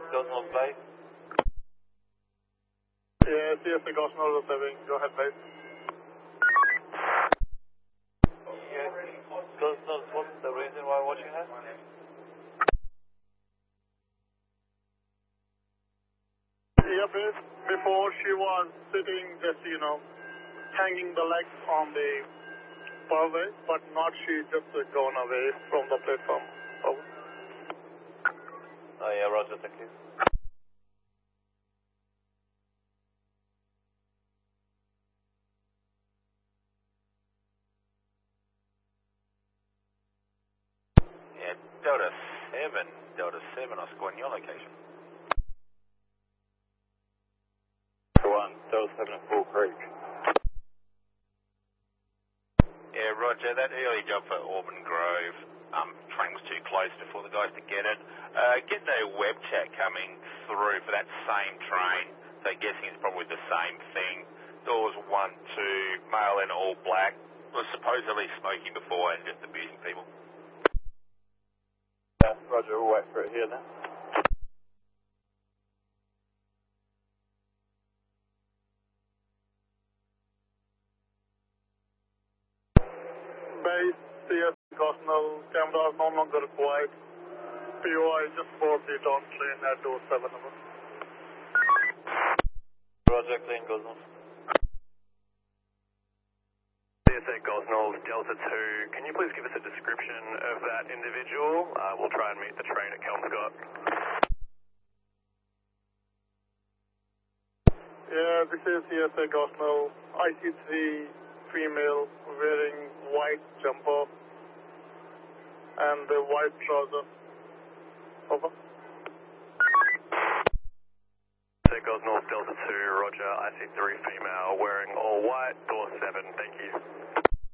Gosnell's base. Yeah, CSA Gosnell receiving. Go ahead, base. Yeah, Gosnell, what's the reason why watching her? Yeah, base. Before she was sitting just, hanging the legs on the powerway, but not she just gone away from the platform. Over. Oh yeah, roger, thank you. Yeah, Delta 7, I'll score on your location. 1, Delta 7 at Full Creek. Yeah, roger, that early job for Auburn Grove, train was too close before the guys to get it. Get the web chat coming through for that same train, so guessing it's probably the same thing. Doors 1, 2, male in all black, was supposedly smoking before and just abusing people. Yeah, roger, we'll wait for it here then. Base, CSA Gosnell, cameras no longer required. POI just board the down train at door 7 number. Roger, clean Gosnell. CSA Gosnell, Delta 2, can you please give us a description of that individual? We'll try and meet the train at Kelmscott. Yeah, this is CSA Gosnell. IC3 female wearing white jumper and the white trouser. Over. CSA Gosnell, Delta 2, roger, IC3 female wearing all white, door 7